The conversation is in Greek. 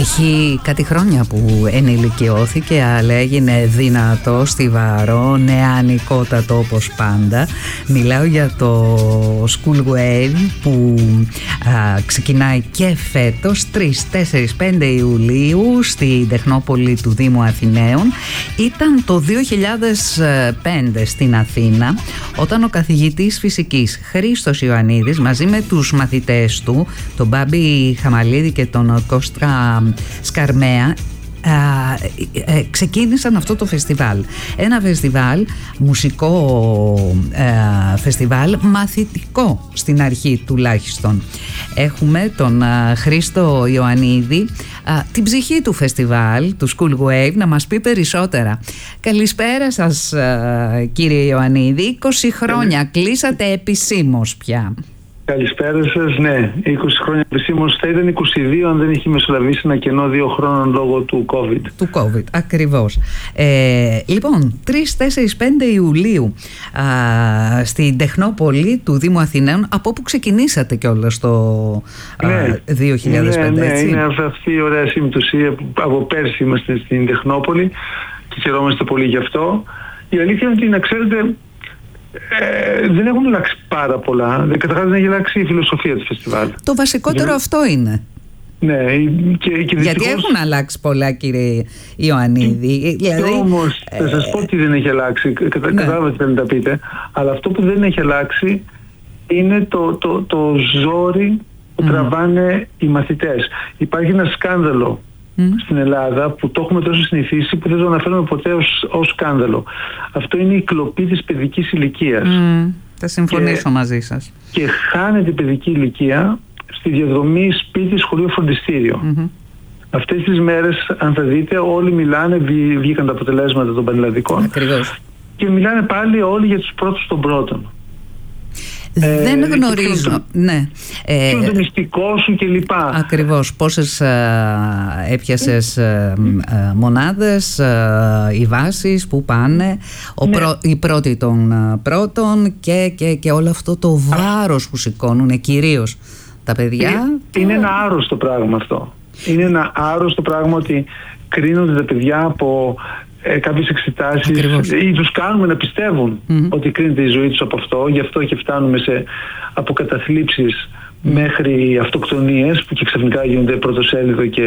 Έχει κάτι χρόνια που ενηλικιώθηκε, αλλά έγινε δυνατό, στιβαρό, νεανικότατο όπως πάντα. Μιλάω για το School Wave που ξεκινάει και φέτος 3, 4, 5 Ιουλίου στην Τεχνόπολη του Δήμου Αθηναίων. Ήταν το 2005 στην Αθήνα, όταν ο καθηγητής φυσικής Χρήστος Ιωαννίδης μαζί με τους μαθητές του, τον Μπάμπη Χαμαλίδη και τον Κώστα Σκαρμαία, ξεκίνησαν αυτό το φεστιβάλ. Ένα φεστιβάλ, μουσικό φεστιβάλ, μαθητικό στην αρχή τουλάχιστον. Έχουμε τον Χρήστο Ιωαννίδη, την ψυχή του φεστιβάλ, του School Wave, να μας πει περισσότερα. Καλησπέρα σας, κύριε Ιωαννίδη. 20 χρόνια κλείσατε επισήμως πια. Καλησπέρα σας. Ναι, 20 χρόνια επισήμως. Θα ήταν 22 αν δεν είχε μεσολαβήσει ένα κενό 2 χρόνων λόγω του COVID. Του COVID, ακριβώς. Λοιπόν, 3, 4, 5 Ιουλίου στην Τεχνόπολη του Δήμου Αθηναίων, από όπου ξεκινήσατε κιόλας το 2005, ναι, έτσι. Είναι αυτή η ωραία συμπτωσία που από πέρσι είμαστε στην Τεχνόπολη και χαιρόμαστε πολύ γι' αυτό. Η αλήθεια είναι ότι, να ξέρετε, δεν έχουν αλλάξει πάρα πολλά. Καταρχάς δεν έχει αλλάξει η φιλοσοφία του φεστιβάλ. Το βασικότερο αυτό είναι. Ναι, και γιατί έχουν αλλάξει πολλά, κύριε Ιωαννίδη. Δηλαδή, όμως θα σας πω τι δεν έχει αλλάξει. Κατάλαβα τι θέλετε να πείτε. Αλλά αυτό που δεν έχει αλλάξει είναι το ζόρι που τραβάνε οι μαθητές. Υπάρχει ένα σκάνδαλο στην Ελλάδα που το έχουμε τόσο συνηθίσει που δεν το αναφέρουμε ποτέ ως σκάνδαλο. Αυτό είναι η κλοπή της παιδικής ηλικίας. Θα συμφωνήσω μαζί σας. Και χάνεται η παιδική ηλικία στη διαδρομή σπίτι, σχολείο, φροντιστήριο. Αυτές τις μέρες, αν θα δείτε, όλοι μιλάνε, βγήκαν τα αποτελέσματα των πανελλαδικών. Ακριβώς. Και μιλάνε πάλι όλοι για τους πρώτους των πρώτων. Δεν γνωρίζω. Ναι. Και το μυστικό σου και λοιπά. Ακριβώς. Πόσες έπιασες μονάδες, οι βάσεις, που πάνε, οι πρώτοι των πρώτων και όλο αυτό το βάρος που σηκώνουν κυρίως τα παιδιά. Είναι ένα άρρωστο πράγμα αυτό. Είναι ένα άρρωστο πράγμα ότι κρίνονται τα παιδιά από κάποιες εξετάσεις ή τους κάνουμε να πιστεύουν ότι κρίνεται η ζωή τους από αυτό. Γι' αυτό και φτάνουμε σε αποκαταθλίψεις μέχρι αυτοκτονίες που και ξαφνικά γίνονται πρωτοσέλιδο και